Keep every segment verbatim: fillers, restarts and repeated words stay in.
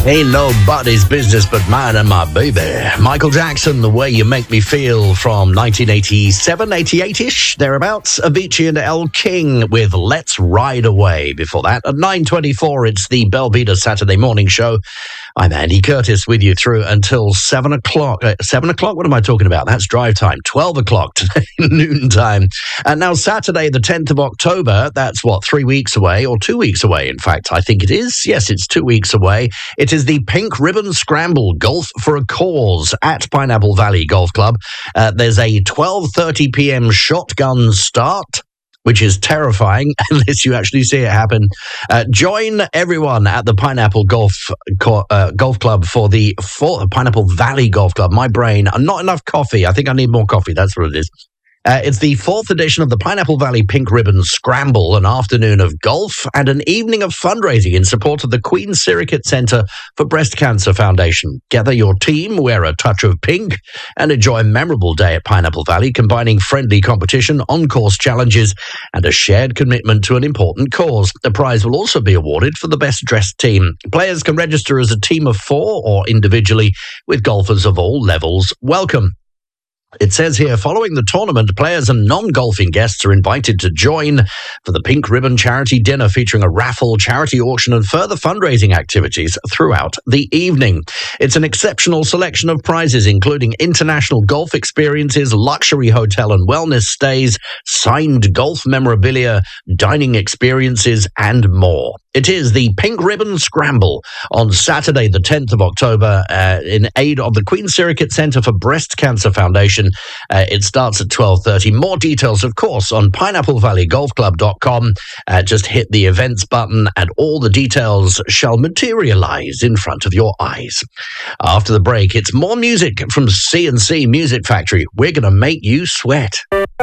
Ain't nobody's business but mine and my baby. Michael Jackson, The Way You Make Me Feel from nineteen eighty-seven, eighty-eight-ish, thereabouts. Avicii and Elle King with Let's Ride Away. Before that, at nine twenty-four, it's the Belvita Saturday Morning Show. I'm Andy Curtis with you through until seven o'clock. Uh, seven o'clock? What am I talking about? That's drive time. twelve o'clock today, noon time. And now Saturday, the tenth of October, that's what, three weeks away, or two weeks away, in fact, I think it is. Yes, it's two weeks away. It is the Pink Ribbon Scramble Golf for a Cause at Pineapple Valley Golf Club. Uh, there's a twelve thirty p.m. shotgun start, which is terrifying unless you actually see it happen. Uh, join everyone at the Pineapple Golf uh, Golf Club for the for, Pineapple Valley Golf Club. My brain, not enough coffee. I think I need more coffee. That's what it is. Uh, it's the fourth edition of the Pineapple Valley Pink Ribbon Scramble, an afternoon of golf and an evening of fundraising in support of the Queen Sirikit Centre for Breast Cancer Foundation. Gather your team, wear a touch of pink, and enjoy a memorable day at Pineapple Valley, combining friendly competition, on-course challenges, and a shared commitment to an important cause. The prize will also be awarded for the best-dressed team. Players can register as a team of four or individually, with golfers of all levels welcome. It says here, following the tournament, players and non-golfing guests are invited to join for the Pink Ribbon Charity Dinner, featuring a raffle, charity auction, and further fundraising activities throughout the evening. It's an exceptional selection of prizes, including international golf experiences, luxury hotel and wellness stays, signed golf memorabilia, dining experiences, and more. It is the Pink Ribbon Scramble on Saturday, the tenth of October, uh, in aid of the Queen Sirikit Centre for Breast Cancer Foundation. Uh, it starts at twelve thirty. More details, of course, on pineapple valley golf club dot com. Uh, just hit the events button and all the details shall materialize in front of your eyes. After the break, it's more music from C and C Music Factory. We're going to make you sweat.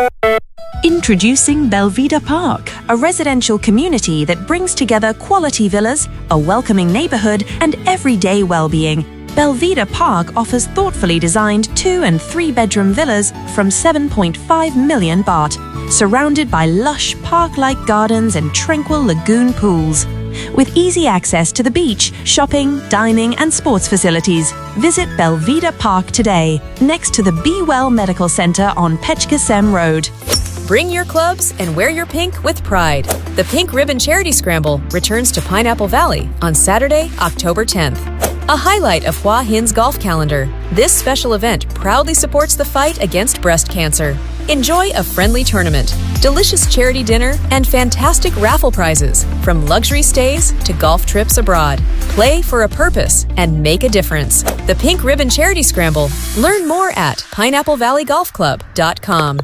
Introducing Belvita Park, a residential community that brings together quality villas, a welcoming neighborhood, and everyday well-being. Belvita Park offers thoughtfully designed two- and three-bedroom villas from seven point five million baht, surrounded by lush park-like gardens and tranquil lagoon pools. With easy access to the beach, shopping, dining, and sports facilities, visit Belvita Park today, next to the Be Well Medical Center on Pechkasem Road. Bring your clubs and wear your pink with pride. The Pink Ribbon Charity Scramble returns to Pineapple Valley on Saturday, October tenth. A highlight of Hua Hin's golf calendar, this special event proudly supports the fight against breast cancer. Enjoy a friendly tournament, delicious charity dinner, and fantastic raffle prizes, from luxury stays to golf trips abroad. Play for a purpose and make a difference. The Pink Ribbon Charity Scramble. Learn more at pineapple valley golf club dot com.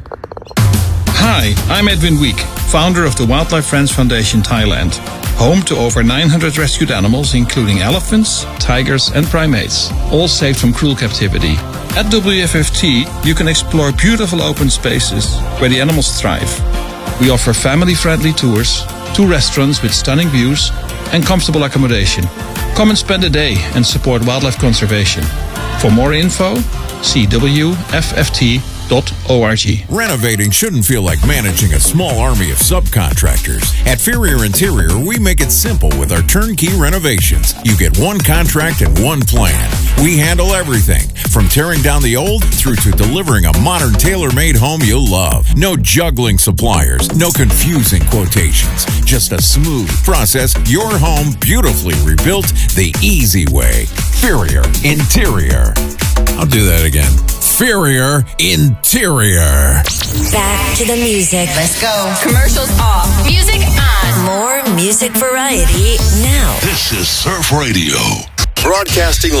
Hi, I'm Edwin Week, founder of the Wildlife Friends Foundation Thailand, home to over nine hundred rescued animals, including elephants, tigers, and primates, all saved from cruel captivity. At W F F T, you can explore beautiful open spaces where the animals thrive. We offer family-friendly tours, two restaurants with stunning views, and comfortable accommodation. Come and spend a day and support wildlife conservation. For more info, see W F F T dot org. Renovating shouldn't feel like managing a small army of subcontractors. At Ferrier Interior, we make it simple with our turnkey renovations. You get one contract and one plan. We handle everything, from tearing down the old through to delivering a modern tailor-made home you'll love. No juggling suppliers, no confusing quotations. Just a smooth process, your home beautifully rebuilt the easy way. Ferrier Interior. I'll do that again. Ferrier Interior. Back to the music. Let's go. Commercials off. Music on. More music variety now. This is Surf Radio. Broadcasting